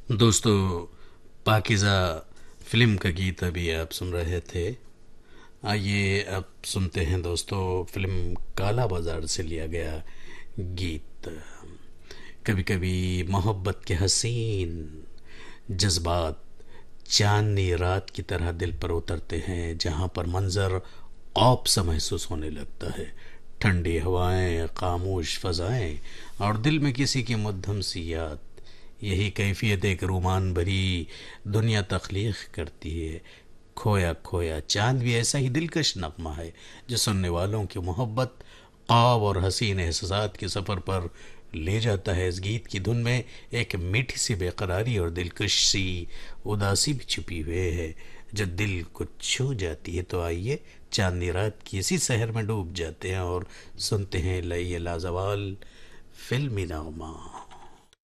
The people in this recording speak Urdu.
دوستو، پاکیزہ فلم کا گیت ابھی آپ سن رہے تھے. آئیے اب سنتے ہیں دوستو فلم کالا بازار سے لیا گیا گیت. کبھی کبھی محبت کے حسین جذبات چاندنی رات کی طرح دل پر اترتے ہیں، جہاں پر منظر آپ سا محسوس ہونے لگتا ہے. ٹھنڈی ہوائیں، خاموش فضائیں اور دل میں کسی کی مدھم سی یاد، یہی کیفیت ایک رومان بھری دنیا تخلیق کرتی ہے. کھویا کھویا چاند بھی ایسا ہی دلکش نغمہ ہے جو سننے والوں کی محبت، خواب اور حسین احساسات کے سفر پر لے جاتا ہے. اس گیت کی دھن میں ایک میٹھی سی بے قراری اور دلکش سی اداسی بھی چھپی ہوئے ہے جو دل کو چھو جاتی ہے. تو آئیے چاندنی رات کی اسی سحر میں ڈوب جاتے ہیں اور سنتے ہیں لئے لازوال فلمی نغمہ.